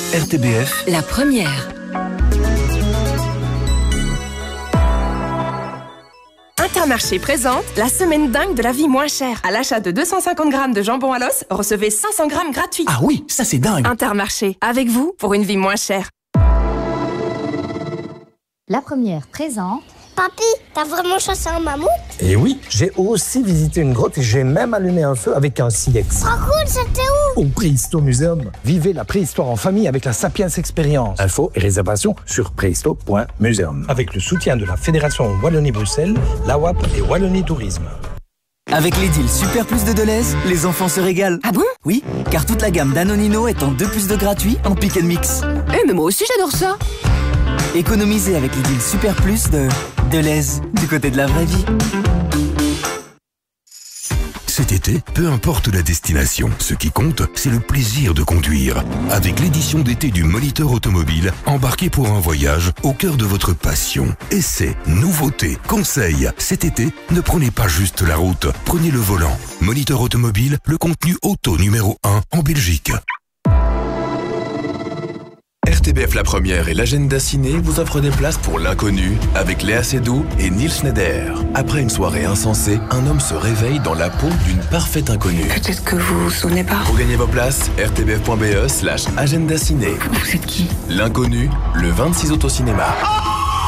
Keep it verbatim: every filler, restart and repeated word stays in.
R T B F, la première. Intermarché présente la semaine dingue de la vie moins chère. À l'achat de deux cent cinquante grammes de jambon à l'os, recevez cinq cents grammes gratuits. Ah oui, ça c'est dingue. Intermarché, avec vous pour une vie moins chère. La première présente. Papy, t'as vraiment chassé un mammouth? Et oui, j'ai aussi visité une grotte et j'ai même allumé un feu avec un silex. Trop cool, c'était où? Au Préhisto Museum. Vivez la préhistoire en famille avec la Sapiens Experience. Infos et réservations sur préhisto point museum. Avec le soutien de la Fédération Wallonie-Bruxelles, l'A W A P et Wallonie Tourisme. Avec les deals Super Plus de Deleuze, les enfants se régalent. Ah bon? Oui, car toute la gamme Danonino est en deux plus de gratuit en pick and mix. Eh mais moi aussi j'adore ça. Économisez avec les deals Super Plus de Deleuze, du côté de la vraie vie. Cet été, peu importe la destination, ce qui compte, c'est le plaisir de conduire. Avec l'édition d'été du Moniteur Automobile, embarquez pour un voyage au cœur de votre passion. Essais, nouveautés, conseils. Cet été, ne prenez pas juste la route, prenez le volant. Moniteur Automobile, le contenu auto numéro un en Belgique. R T B F La Première et l'agenda ciné vous offrent des places pour l'inconnu avec Léa Seydoux et Nils Schneider. Après une soirée insensée, un homme se réveille dans la peau d'une parfaite inconnue. Peut-être que vous vous souvenez pas. Pour gagner vos places, r t b f point b e slash agenda ciné. Vous êtes qui? L'inconnu, le vingt-six août au cinéma.